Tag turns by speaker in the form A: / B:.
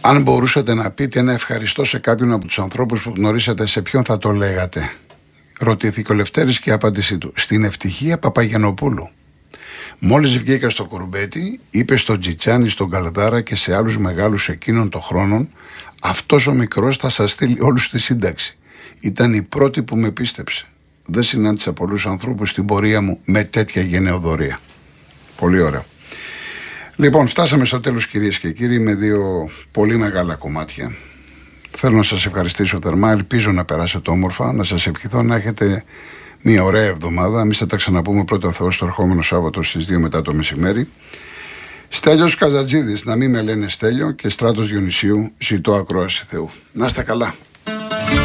A: Αν μπορούσατε να πείτε ένα ευχαριστώ σε κάποιον από τους ανθρώπους που γνωρίσατε, σε ποιον θα το λέγατε? Ρωτήθηκε ο Λευτέρης και η απάντησή του: στην Ευτυχία Παπαγιανοπούλου. Μόλις βγήκα στο Κουρμπέτι, είπε στον Τζιτσάνι, στον Καλδάρα και σε άλλους μεγάλους εκείνων των χρόνων, αυτός ο μικρός θα σας στείλει όλους στη σύνταξη. Ήταν η πρώτη που με πίστεψε. Δεν συνάντησα πολλούς ανθρώπους στην πορεία μου με τέτοια γενεοδορία. Πολύ ωραία. Λοιπόν, φτάσαμε στο τέλος, κυρίες και κύριοι, με δύο πολύ μεγάλα κομμάτια. Θέλω να σας ευχαριστήσω θερμά. Ελπίζω να περάσετε όμορφα. Να σας ευχηθώ να έχετε μια ωραία εβδομάδα. Εμείς θα τα ξαναπούμε πρώτα ο Θεός το ερχόμενο Σάββατο στις 2 μετά το μεσημέρι. Στέλιος Καζατζίδης, να μην με λένε Στέλιο, και Στράτος Διονυσίου, ζητώ ακρόαση Θεού. Να είστε καλά.